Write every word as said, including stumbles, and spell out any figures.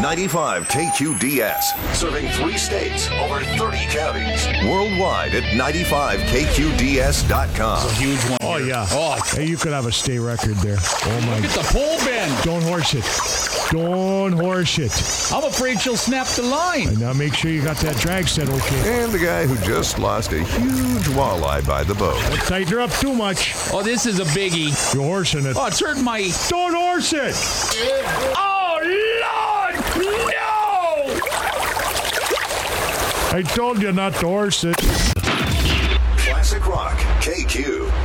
ninety-five K Q D S. Serving three states, over thirty counties. Worldwide at ninety-five K Q D S dot com. That's a huge one. Oh, here. yeah. Oh, Hey, you could have a state record there. Oh, my. look at the pole bend. Don't horse it. Don't horse it. I'm afraid she'll snap the line. And now make sure you got that drag set okay. And the guy who just lost a huge walleye by the boat. Don't tighten her up too much. Oh, this is a biggie. You're horsing it. Oh, it's hurting my... Don't horse it. Oh, Lord! No! I told you not to horse it. Classic Rock K Q.